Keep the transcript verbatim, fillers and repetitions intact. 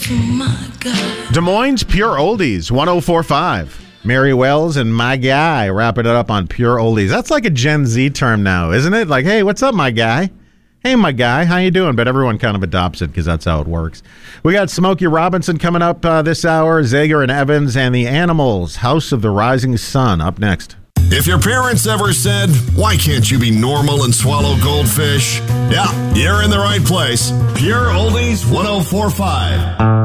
my God. Des Moines Pure Oldies, one oh four point five. Mary Wells and My Guy wrapping it up on Pure Oldies. That's like a Gen Z term now, isn't it? Like, hey, what's up, my guy? Hey, my guy, how you doing? But everyone kind of adopts it because that's how it works. We got Smokey Robinson coming up uh, this hour, Zager and Evans, and the Animals, House of the Rising Sun, up next. If your parents ever said, why can't you be normal and swallow goldfish? Yeah, you're in the right place. Pure Oldies one oh four point five.